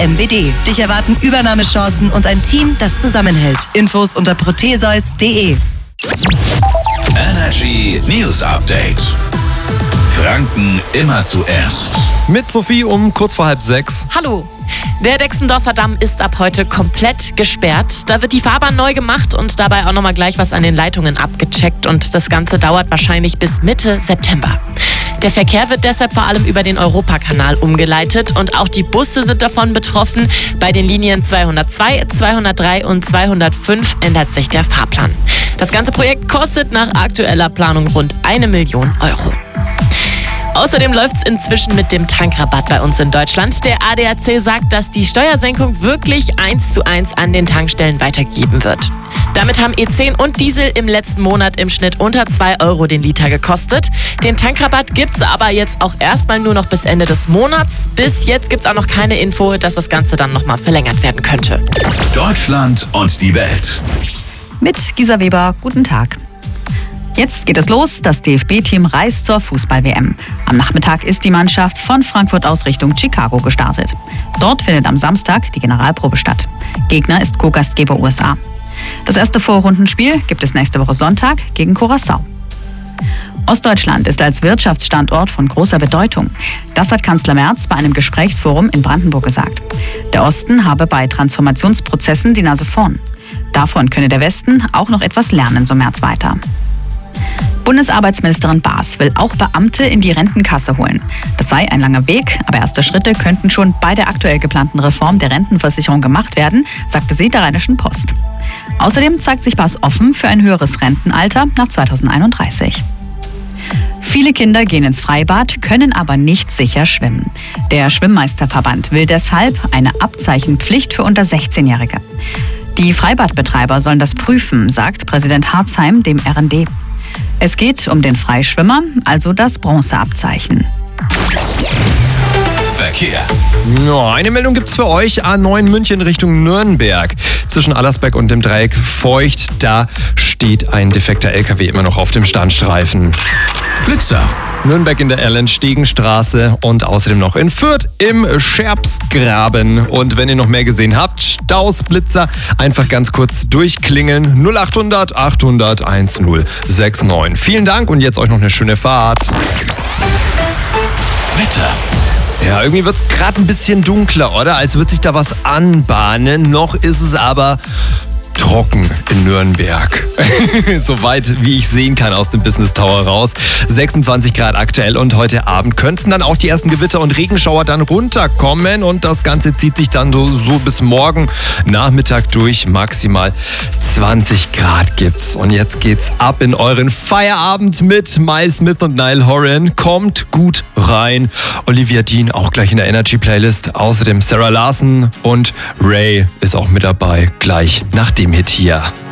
MWD. Dich erwarten Übernahmechancen und ein Team, das zusammenhält. Infos unter proteseus.de. Energy News Update. Franken immer zuerst. Mit Sophie um kurz vor 5:30. Hallo. Der Dexendorfer Damm ist ab heute komplett gesperrt. Da wird die Fahrbahn neu gemacht und dabei auch nochmal gleich was an den Leitungen abgecheckt. Und das Ganze dauert wahrscheinlich bis Mitte September. Der Verkehr wird deshalb vor allem über den Europakanal umgeleitet und auch die Busse sind davon betroffen. Bei den Linien 202, 203 und 205 ändert sich der Fahrplan. Das ganze Projekt kostet nach aktueller Planung rund 1 Million Euro. Außerdem läuft es inzwischen mit dem Tankrabatt bei uns in Deutschland. Der ADAC sagt, dass die Steuersenkung wirklich 1:1 an den Tankstellen weitergegeben wird. Damit haben E10 und Diesel im letzten Monat im Schnitt unter 2 Euro den Liter gekostet. Den Tankrabatt gibt es aber jetzt auch erstmal nur noch bis Ende des Monats. Bis jetzt gibt es auch noch keine Info, dass das Ganze dann nochmal verlängert werden könnte. Deutschland und die Welt. Mit Gisa Weber, guten Tag. Jetzt geht es los, das DFB-Team reist zur Fußball-WM. Am Nachmittag ist die Mannschaft von Frankfurt aus Richtung Chicago gestartet. Dort findet am Samstag die Generalprobe statt. Gegner ist Co-Gastgeber USA. Das erste Vorrundenspiel gibt es nächste Woche Sonntag gegen Curaçao. Ostdeutschland ist als Wirtschaftsstandort von großer Bedeutung. Das hat Kanzler Merz bei einem Gesprächsforum in Brandenburg gesagt. Der Osten habe bei Transformationsprozessen die Nase vorn. Davon könne der Westen auch noch etwas lernen, so Merz weiter. Bundesarbeitsministerin Baas will auch Beamte in die Rentenkasse holen. Das sei ein langer Weg, aber erste Schritte könnten schon bei der aktuell geplanten Reform der Rentenversicherung gemacht werden, sagte sie der Rheinischen Post. Außerdem zeigt sich Baas offen für ein höheres Rentenalter nach 2031. Viele Kinder gehen ins Freibad, können aber nicht sicher schwimmen. Der Schwimmmeisterverband will deshalb eine Abzeichenpflicht für unter 16-Jährige. Die Freibadbetreiber sollen das prüfen, sagt Präsident Harzheim dem RND. Es geht um den Freischwimmer, also das Bronzeabzeichen. Verkehr. Ja, eine Meldung gibt's für euch. A9 München Richtung Nürnberg. Zwischen Allersberg und dem Dreieck Feucht, da steht ein defekter LKW immer noch auf dem Standstreifen. Blitzer. Nürnberg in der Erlenstegenstraße und außerdem noch in Fürth im Scherbsgraben. Und wenn ihr noch mehr gesehen habt, Staus, Blitzer, einfach ganz kurz durchklingeln. 0800 800 1069. Vielen Dank und jetzt euch noch eine schöne Fahrt. Wetter. Ja, irgendwie wird's gerade ein bisschen dunkler, oder? Als würde sich da was anbahnen. Noch ist es aber trocken in Nürnberg. Soweit wie ich sehen kann aus dem Business Tower raus. 26 Grad aktuell und heute Abend könnten dann auch die ersten Gewitter und Regenschauer dann runterkommen und das Ganze zieht sich dann so bis morgen Nachmittag durch. Maximal 20 Grad gibt's. Und jetzt geht's ab in euren Feierabend mit Miles Smith und Niall Horan. Kommt gut rein. Olivia Dean auch gleich in der Energy Playlist. Außerdem Sarah Larson und Ray ist auch mit dabei. Gleich nach dem Hit hier.